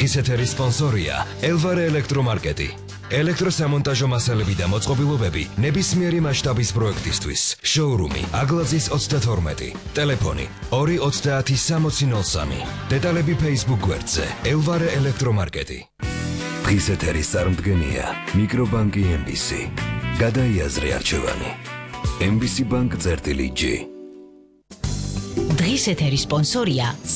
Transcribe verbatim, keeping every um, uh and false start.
დღის ეთერის სპონსორია ელვარე ელექტრომარკეტი. ელექტროსამონტაჟო მასალები და მოწყობილობები ნებისმიერი მასშტაბის პროექტისთვის. შოურუმი აგლაძის ოცდათორმეტი. ტელეფონი ორი ოცდაათი სამოცი ნოლ სამი. დეტალები Facebook გვერდზე ელვარე ელექტრომარკეტი. დღის ეთერის წარმდგენია მიკრობანკი ემ ბი სი. გადაიაზრე არჩევანი. ემ ბი სი ბანკ წერტილი ჯი. დღის ეთერის სპონსორია